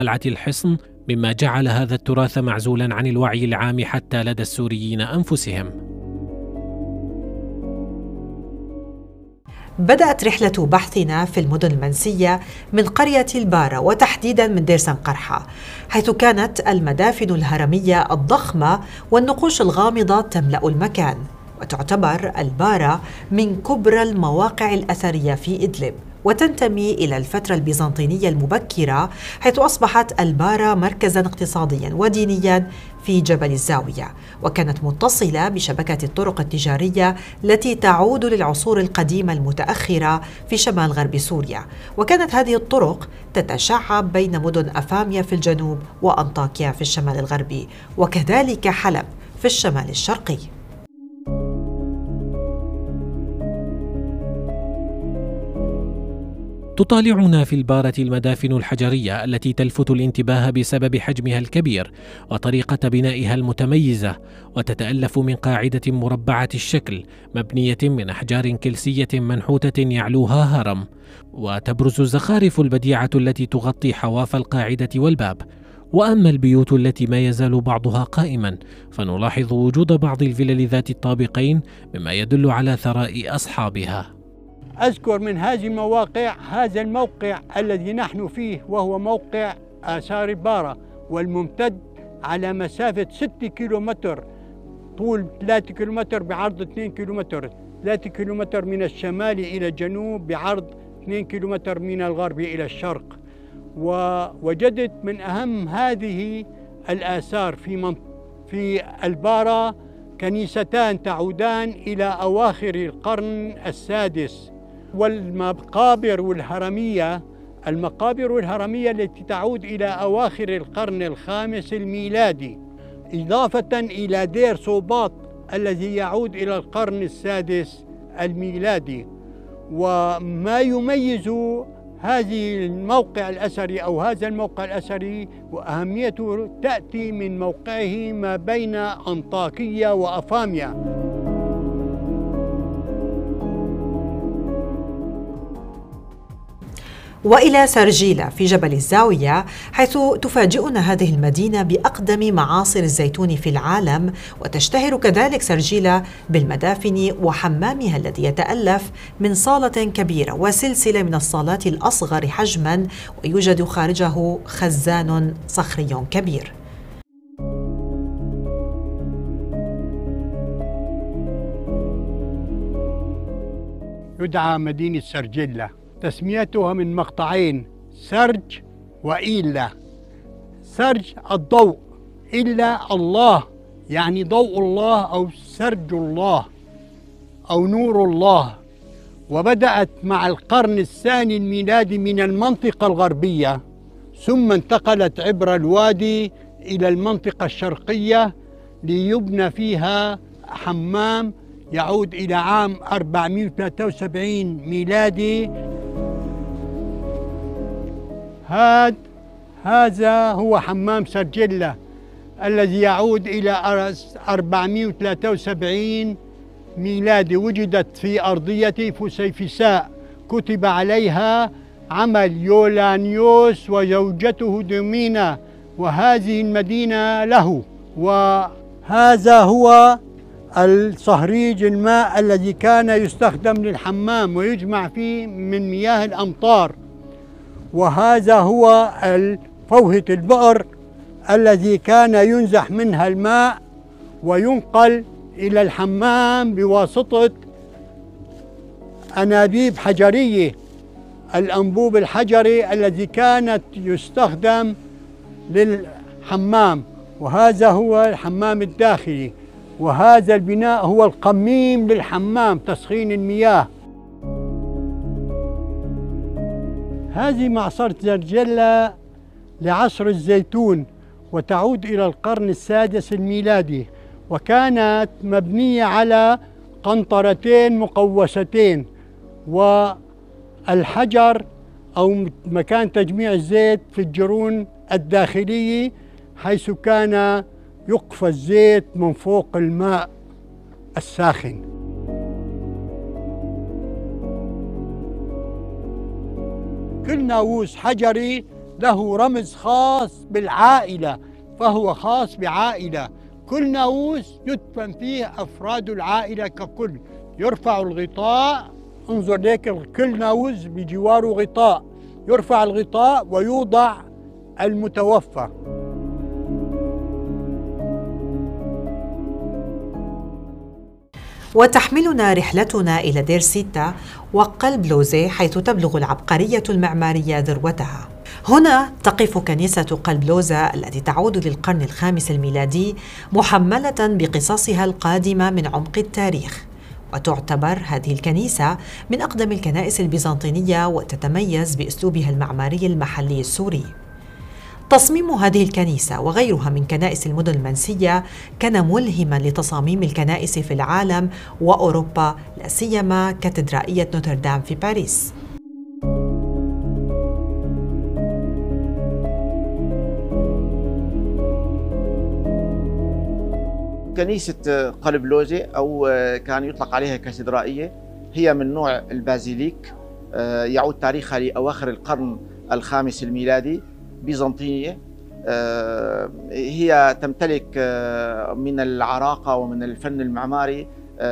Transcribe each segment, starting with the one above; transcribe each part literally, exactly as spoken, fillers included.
قلعة الحصن، مما جعل هذا التراث معزولا عن الوعي العام حتى لدى السوريين أنفسهم. بدأت رحلة بحثنا في المدن المنسية من قرية البارة، وتحديدا من دير سنقرحة، حيث كانت المدافن الهرمية الضخمة والنقوش الغامضة تملأ المكان. وتعتبر البارة من كبرى المواقع الأثرية في إدلب، وتنتمي إلى الفترة البيزنطينية المبكرة، حيث أصبحت البارة مركزاً اقتصادياً ودينياً في جبل الزاوية، وكانت متصلة بشبكة الطرق التجارية التي تعود للعصور القديمة المتأخرة في شمال غرب سوريا. وكانت هذه الطرق تتشعب بين مدن أفاميا في الجنوب وأنطاكيا في الشمال الغربي، وكذلك حلب في الشمال الشرقي. تطالعنا في البارة المدافن الحجرية التي تلفت الانتباه بسبب حجمها الكبير وطريقة بنائها المتميزة، وتتألف من قاعدة مربعة الشكل مبنية من أحجار كلسية منحوتة يعلوها هرم، وتبرز الزخارف البديعة التي تغطي حواف القاعدة والباب. وأما البيوت التي ما يزال بعضها قائما، فنلاحظ وجود بعض الفلل ذات الطابقين، مما يدل على ثراء أصحابها. أذكر من هذه المواقع هذا الموقع الذي نحن فيه، وهو موقع آثار البارة، والممتد على مسافة ستة كيلومتر، طول ثلاثة كيلومتر بعرض اثنين كيلومتر، ثلاثة كيلومتر من الشمال إلى الجنوب بعرض اثنين كيلومتر من الغرب إلى الشرق. ووجدت من أهم هذه الآثار في في البارة كنيستان تعودان إلى أواخر القرن السادس، والمقابر والهرمية المقابر والهرمية التي تعود إلى أواخر القرن الخامس الميلادي، إضافة إلى دير صوباط الذي يعود إلى القرن السادس الميلادي. وما يميز هذه الموقع الأثري أو هذا الموقع الأثري وأهميته تأتي من موقعه ما بين أنطاكية وأفاميا. وإلى سرجيلة في جبل الزاوية، حيث تفاجئنا هذه المدينة بأقدم معاصر الزيتون في العالم، وتشتهر كذلك سرجيلة بالمدافن وحمامها الذي يتألف من صالة كبيرة وسلسلة من الصالات الأصغر حجماً، ويوجد خارجه خزان صخري كبير. يدعى مدينة سرجيلة، تسميتها من مقطعين سرج وإيلا. سرج الضوء، إلا الله يعني ضوء الله أو سرج الله أو نور الله. وبدأت مع القرن الثاني الميلادي من المنطقة الغربية، ثم انتقلت عبر الوادي إلى المنطقة الشرقية ليبنى فيها حمام يعود إلى عام أربعمائة وثلاثة وسبعين ميلادي. هذا هذا هو حمام سرجيلة الذي يعود إلى أربعمائة وثلاثة وسبعين ميلادي. وجدت في أرضية فسيفساء، كتب عليها عمل يولانيوس وزوجته دومينا، وهذه المدينة له. وهذا هو الصهريج الماء الذي كان يستخدم للحمام ويجمع فيه من مياه الأمطار. وهذا هو فوهة البئر الذي كان ينزح منها الماء وينقل إلى الحمام بواسطة أنابيب حجرية، الأنبوب الحجري الذي كانت يستخدم للحمام. وهذا هو الحمام الداخلي، وهذا البناء هو القميم للحمام تسخين المياه. هذه معصرة سرجيلة لعصر الزيتون، وتعود إلى القرن السادس الميلادي، وكانت مبنية على قنطرتين مقوستين، والحجر أو مكان تجميع الزيت في الجرون الداخلية، حيث كان يقفى الزيت من فوق الماء الساخن. كل ناووس حجري له رمز خاص بالعائلة، فهو خاص بعائلة. كل ناووس يدفن فيه أفراد العائلة ككل. يرفع الغطاء، انظر ليك، كل ناووس بجواره غطاء، يرفع الغطاء ويوضع المتوفى. وتحملنا رحلتنا إلى دير سيتا وقلب لوزة، حيث تبلغ العبقرية المعمارية ذروتها. هنا تقف كنيسة قلب لوزة التي تعود للقرن الخامس الميلادي، محملة بقصصها القادمة من عمق التاريخ. وتعتبر هذه الكنيسة من أقدم الكنائس البيزنطينية، وتتميز بأسلوبها المعماري المحلي السوري. تصميم هذه الكنيسة وغيرها من كنائس المدن المنسية كان ملهما لتصاميم الكنائس في العالم وأوروبا، لا سيما كاتدرائية نوتردام في باريس. كنيسة قلب لوزة، أو كان يطلق عليها كاتدرائية، هي من نوع البازيليك، يعود تاريخها لأواخر القرن الخامس الميلادي، بيزنطية. هي تمتلك من العراقة ومن الفن المعماري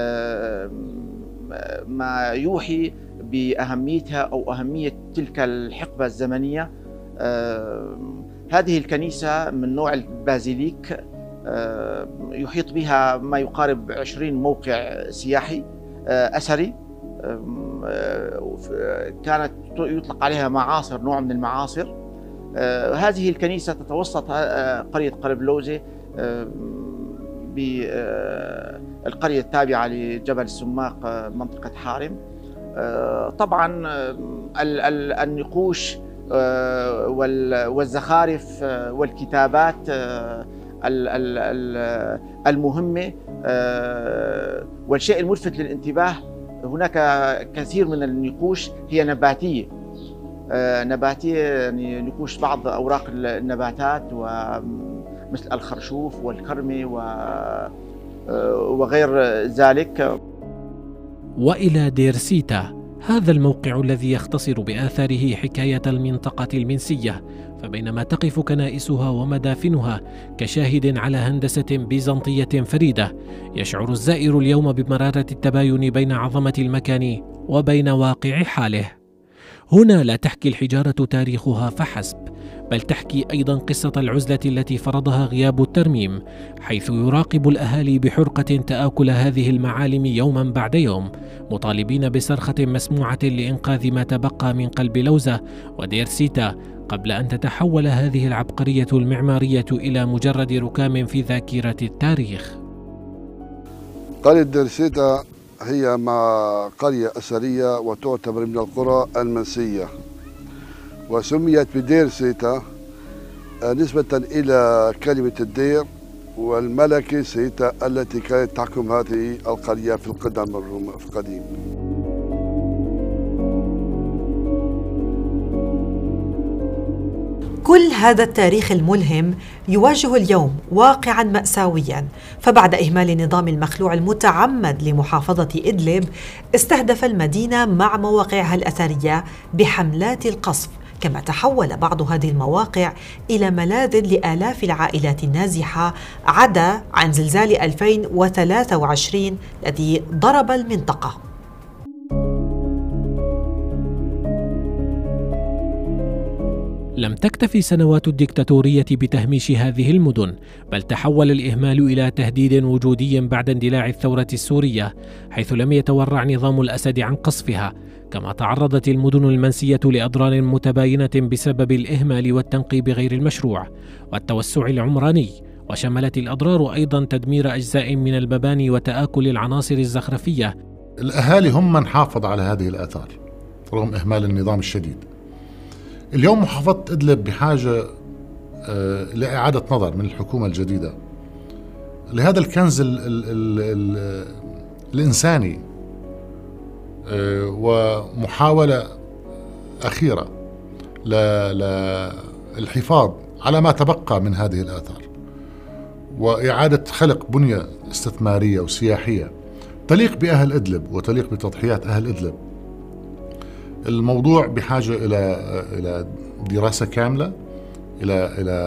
ما يوحي بأهميتها أو أهمية تلك الحقبة الزمنية. هذه الكنيسة من نوع البازيليك، يحيط بها ما يقارب عشرين موقع سياحي أثري. كانت يطلق عليها معاصر، نوع من المعاصر. هذه الكنيسة تتوسط قرية قلب لوزة بالقرية التابعة لجبل السماق، منطقة حارم. طبعا النقوش والزخارف والكتابات المهمة، والشيء الملفت للانتباه، هناك كثير من النقوش هي نباتية نباتية يعني نقوش بعض أوراق النباتات، ومثل الخرشوف والكرمة وغير ذلك. وإلى دير سيتا، هذا الموقع الذي يختصر بآثاره حكاية المنطقة المنسية. فبينما تقف كنائسها ومدافنها كشاهد على هندسة بيزنطية فريدة، يشعر الزائر اليوم بمرارة التباين بين عظمة المكان وبين واقع حاله. هنا لا تحكي الحجارة تاريخها فحسب، بل تحكي أيضا قصة العزلة التي فرضها غياب الترميم، حيث يراقب الأهالي بحرقة تآكل هذه المعالم يوما بعد يوم، مطالبين بصرخة مسموعة لإنقاذ ما تبقى من قلب لوزة ودير سيتا، قبل أن تتحول هذه العبقرية المعمارية إلى مجرد ركام في ذاكرة التاريخ. قرية دير سيتا هي مع قرية أثرية وتعتبر من القرى المنسية، وسميت بدير سيتا نسبة إلى كلمة الدير والملكة سيتا التي كانت تحكم هذه القرية في القدم الروم في القديم. كل هذا التاريخ الملهم يواجه اليوم واقعاً مأساوياً، فبعد إهمال نظام المخلوع المتعمد لمحافظة إدلب، استهدف المدينة مع مواقعها الأثرية بحملات القصف، كما تحول بعض هذه المواقع إلى ملاذ لآلاف العائلات النازحة، عدا عن زلزال ألفين وثلاثة وعشرين الذي ضرب المنطقة. لم تكتفي سنوات الدكتاتورية بتهميش هذه المدن، بل تحول الإهمال إلى تهديد وجودي بعد اندلاع الثورة السورية، حيث لم يتورع نظام الأسد عن قصفها. كما تعرضت المدن المنسية لأضرار متباينة بسبب الإهمال والتنقيب غير المشروع والتوسع العمراني، وشملت الأضرار أيضا تدمير أجزاء من المباني وتآكل العناصر الزخرفية. الأهالي هم من حافظ على هذه الآثار رغم إهمال النظام الشديد. اليوم محافظة إدلب بحاجة لإعادة نظر من الحكومة الجديدة لهذا الكنز ال ال ال ال الإنساني، ومحاولة أخيرة للحفاظ على ما تبقى من هذه الآثار، وإعادة خلق بنية استثمارية وسياحية تليق بأهل إدلب وتليق بتضحيات أهل إدلب. الموضوع بحاجة إلى إلى دراسة كاملة إلى إلى